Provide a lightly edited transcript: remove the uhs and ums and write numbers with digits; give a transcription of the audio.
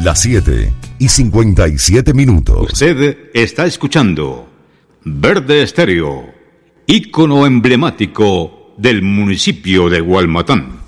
Las 7:57. Usted está escuchando Verde Estéreo, ícono emblemático del municipio de Gualmatán.